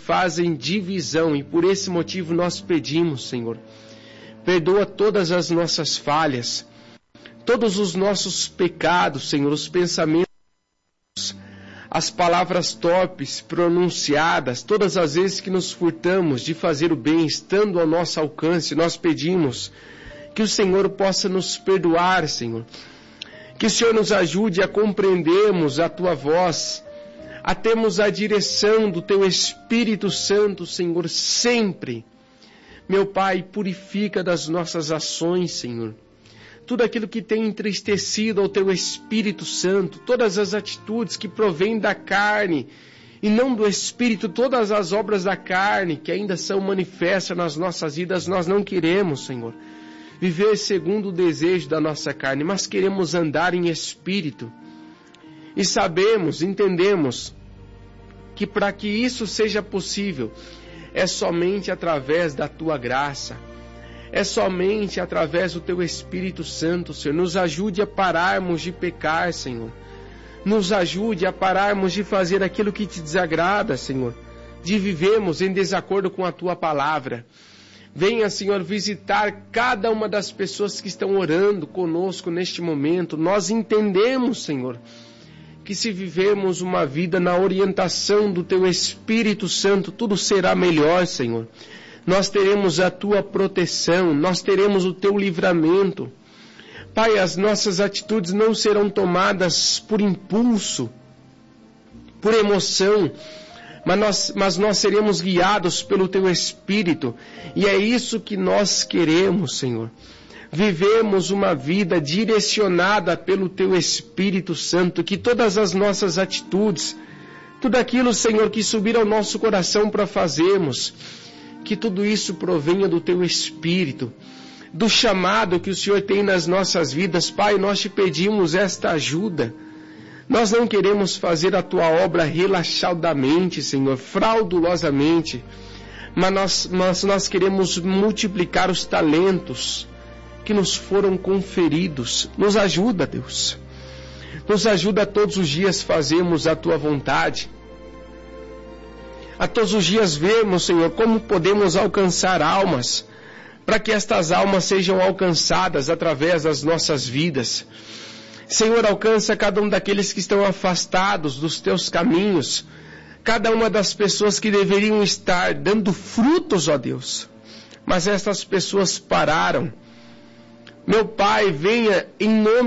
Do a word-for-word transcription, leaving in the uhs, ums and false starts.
fazem divisão, e por esse motivo nós pedimos, Senhor, perdoa todas as nossas falhas, todos os nossos pecados, Senhor, os pensamentos, as palavras torpes pronunciadas, todas as vezes que nos furtamos de fazer o bem, estando ao nosso alcance, nós pedimos que o Senhor possa nos perdoar, Senhor. Que o Senhor nos ajude a compreendermos a Tua voz, a termos a direção do Teu Espírito Santo, Senhor, sempre. Meu Pai, purifica das nossas ações, Senhor. Tudo aquilo que tem entristecido ao Teu Espírito Santo, todas as atitudes que provêm da carne e não do Espírito, todas as obras da carne que ainda são manifestas nas nossas vidas, nós não queremos, Senhor, viver segundo o desejo da nossa carne, mas queremos andar em Espírito. E sabemos, entendemos, que para que isso seja possível, é somente através da Tua graça, é somente através do Teu Espírito Santo, Senhor. Nos ajude a pararmos de pecar, Senhor. Nos ajude a pararmos de fazer aquilo que Te desagrada, Senhor. De vivermos em desacordo com a Tua palavra. Venha, Senhor, visitar cada uma das pessoas que estão orando conosco neste momento. Nós entendemos, Senhor, que se vivermos uma vida na orientação do Teu Espírito Santo, tudo será melhor, Senhor. Nós teremos a Tua proteção, nós teremos o Teu livramento. Pai, as nossas atitudes não serão tomadas por impulso, por emoção, mas nós, mas nós seremos guiados pelo Teu Espírito. E é isso que nós queremos, Senhor. Vivemos uma vida direcionada pelo Teu Espírito Santo, que todas as nossas atitudes, tudo aquilo, Senhor, que subir ao nosso coração para fazermos, que tudo isso provenha do Teu Espírito, do chamado que o Senhor tem nas nossas vidas. Pai, nós Te pedimos esta ajuda. Nós não queremos fazer a Tua obra relaxadamente, Senhor, fraudulosamente, mas nós, mas nós queremos multiplicar os talentos que nos foram conferidos. Nos ajuda, Deus. Nos ajuda a todos os dias fazermos a Tua vontade. A todos os dias vermos, Senhor, como podemos alcançar almas, para que estas almas sejam alcançadas através das nossas vidas. Senhor, alcança cada um daqueles que estão afastados dos Teus caminhos, cada uma das pessoas que deveriam estar dando frutos, ó Deus, mas estas pessoas pararam. Meu Pai, venha em nome